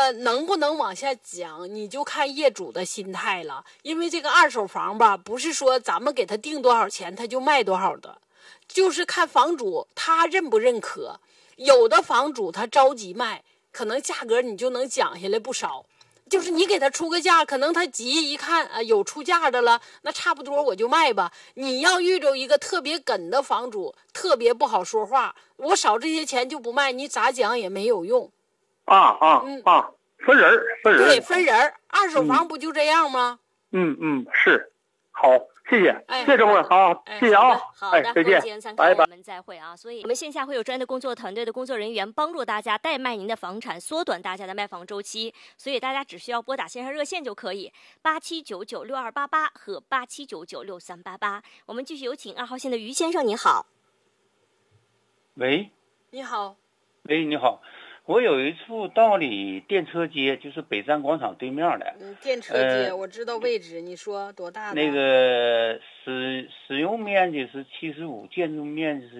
个能不能往下讲，你就看业主的心态了。因为这个二手房吧，不是说咱们给他定多少钱他就卖多少的，就是看房主他认不认可。有的房主他着急卖，可能价格你就能讲下来不少。就是你给他出个价，可能他急一看啊，有出价的了，那差不多我就卖吧。你要遇着一个特别梗的房主，特别不好说话，我少这些钱就不卖，你咋讲也没有用。 分人。 对，分人。二手房不就这样吗？ 是。好，谢谢，谢谢郑问，好，谢谢啊， 好的， 再见， 拜拜，我们再会啊。所以我们线下会有专业的工作团队的工作人员帮助大家代卖您的房产，缩短大家的卖房周期。所以大家只需要拨打线上热线就可以，87996288和87996388。我们继续有请2号线的于先生，你好。 喂， 你好。 喂，你好。我有一处道里电车街，就是北站广场对面的。 电车街，我知道位置。你说多大的？ 那个使用面积是75，建筑面积是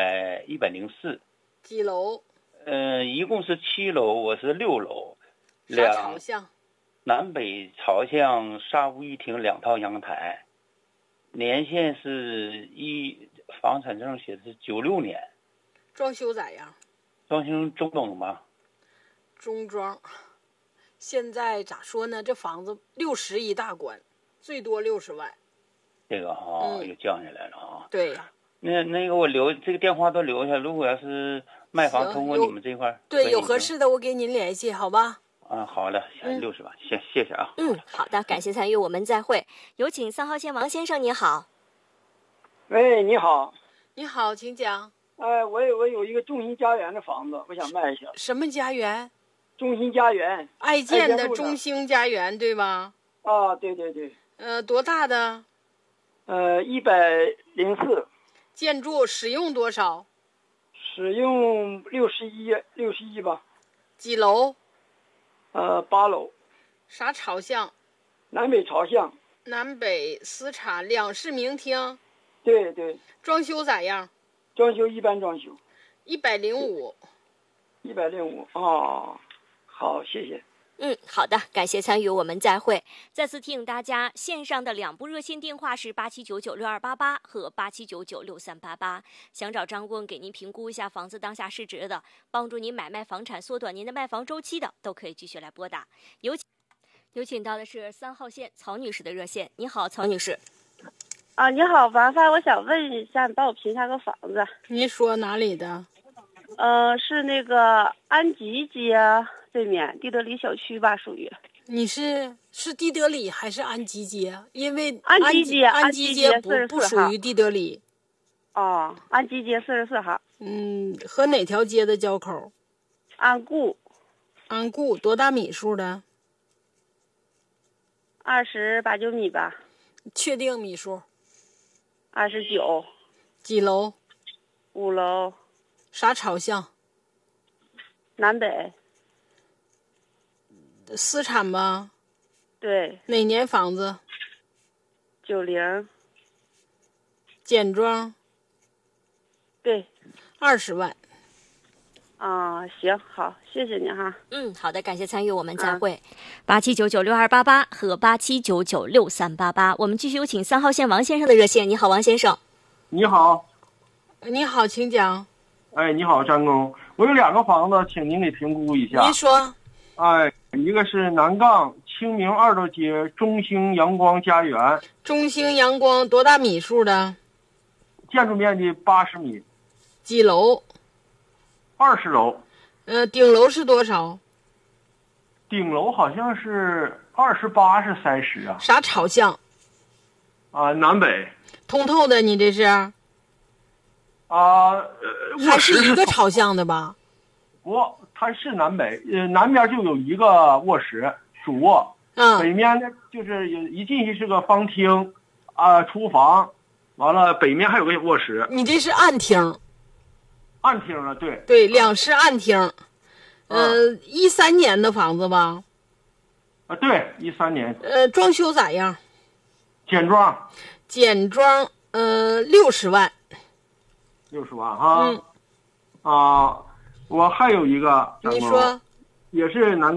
104。 几楼？ 一共是7楼，我是6楼。 啥朝向？ 南北朝向，沙屋一厅，2套阳台。年限是房产证写的是96年。 装修咋样？ 装修中等吧。 中装。现在咋说呢？这房子60一大关，最多60万。 这个又降下来了啊。 对呀。 那个我留这个电话都留下，如果要是卖房通过你们这块， 对，有合适的我给您联系，好吧？ 好的，60万，谢谢啊。 好的，感谢参与，我们再会。有请3号线王先生，你好。 喂，你好。 你好，请讲。 我有一个中心家园的房子，我想卖一下。 什么家园？ 中心家园。 爱建的中兴家园，对吧？ 对对对。 多大的 ？104。 建筑使用多少？ 使用61吧。 几楼 ？8楼。 啥朝向？ 南北朝向。 南北私产两室明厅。 对对。 装修咋样？ 装修一般装修。 105。 105好，谢谢。 好的，感谢参与，我们再会。再次提醒大家，线上的2部热线电话是87996288和87996388。想找张顾问给您评估一下房子当下市值的，帮助您买卖房产，缩短您的卖房周期的，都可以继续来拨打。有请到的是3号线曹女士的热线。你好，曹女士。 你好，麻烦我想问一下，你帮我评价个房子。 您说哪里的？ 是那个安吉街对面地德里小区吧，属于。 你是地德里还是安吉街？因为安吉街不属于地德里。 安吉街44号。 和哪条街的交口？ 安固多大米数的 ？28、9米吧。 确定米数 ？29。 几楼 ？5楼。 啥朝向？ 南北。 私产吧？ 对。 哪年房子 ？90。 简装？ 对。 20万。 行，好，谢谢你哈。 好的，感谢参与，我们再会。87996288和87996388。我们继续有请3号线王先生的热线。你好，王先生。 你好。 你好，请讲。 你好，张工，我有2个房子，请您给评估一下。 您说。 一个是南杠清明2道街中兴阳光家园。 中兴阳光多大米数的？ 建筑面积80米。 几楼 ？20楼。 顶楼是多少？ 顶楼好像是28是30啊。 啥朝向？ 南北。 通透的，你这是？还是一个朝向的吧？ 它是南北，南边就有一个卧室主卧，北面呢就是一进去是个方厅，厨房，完了北面还有个卧室。 你这是暗厅？ 暗厅啊，对。 对，2室暗厅。13年的房子吧？ 对，13年。 装修咋样？ 简装。 简装，60万。 60万哈。我还有一个， 你说。 也是南